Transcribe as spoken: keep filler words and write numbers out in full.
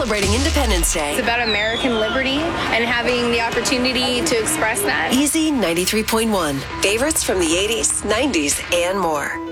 celebrating Independence Day. It's about American liberty and having the opportunity to express that. Easy ninety-three point one. Favorites from the eighties, nineties, and more.